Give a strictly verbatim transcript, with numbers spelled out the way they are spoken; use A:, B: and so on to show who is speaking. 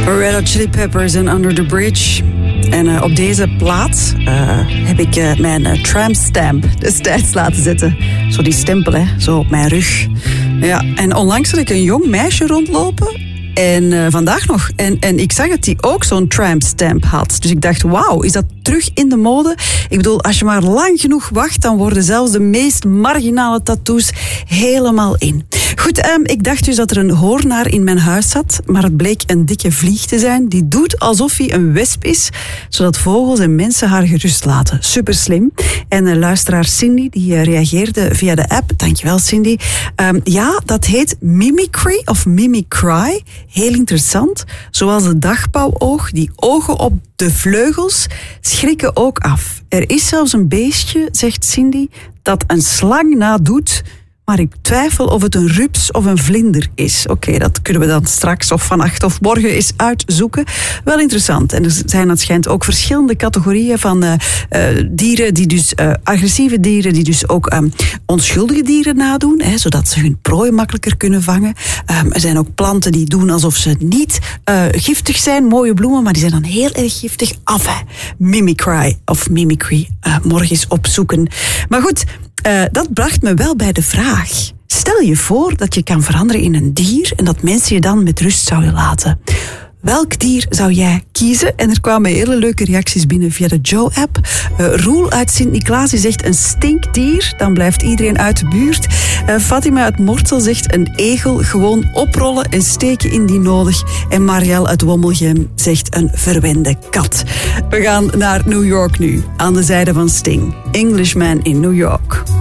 A: Red Hot Chili Peppers en Under the Bridge. En uh, op deze plaat uh, heb ik uh, mijn uh, tramp stamp destijds laten zetten. Zo die stempel, hè, zo op mijn rug. Ja, en onlangs zag ik een jong meisje rondlopen. En uh, vandaag nog. En, en ik zag dat hij ook zo'n tramp stamp had. Dus ik dacht, wauw, is dat terug in de mode? Ik bedoel, als je maar lang genoeg wacht, dan worden zelfs de meest marginale tattoos helemaal in. Goed, um, ik dacht dus dat er een hoornaar in mijn huis zat, maar het bleek een dikke vlieg te zijn. Die doet alsof hij een wesp is, zodat vogels en mensen haar gerust laten. Super slim. En uh, luisteraar Cindy, die uh, reageerde via de app. Dankjewel, Cindy. Um, ja, dat heet mimicry of mimicry. Heel interessant. Zoals de dagpauwoog, die ogen op de vleugels schrikken ook af. Er is zelfs een beestje, zegt Cindy, dat een slang nadoet, maar ik twijfel of het een rups of een vlinder is. Oké, okay, dat kunnen we dan straks of vannacht of morgen eens uitzoeken. Wel interessant. En er zijn, het schijnt, ook verschillende categorieën van uh, uh, dieren, die dus uh, agressieve dieren, die dus ook um, onschuldige dieren nadoen, hè, zodat ze hun prooi makkelijker kunnen vangen. Um, er zijn ook planten die doen alsof ze niet uh, giftig zijn, mooie bloemen, maar die zijn dan heel erg giftig. Af, hè. Mimicry of mimicry. Uh, morgen eens opzoeken. Maar goed, Uh, dat bracht me wel bij de vraag. Stel je voor dat je kan veranderen in een dier en dat mensen je dan met rust zouden laten. Welk dier zou jij kiezen? En er kwamen hele leuke reacties binnen via de Joe-app. Uh, Roel uit Sint-Niklaas zegt een stinkdier. Dan blijft iedereen uit de buurt. Uh, Fatima uit Mortsel zegt een egel. Gewoon oprollen en steken indien nodig. En Marielle uit Wommelgem zegt een verwende kat. We gaan naar New York nu. Aan de zijde van Sting. Englishman in New York.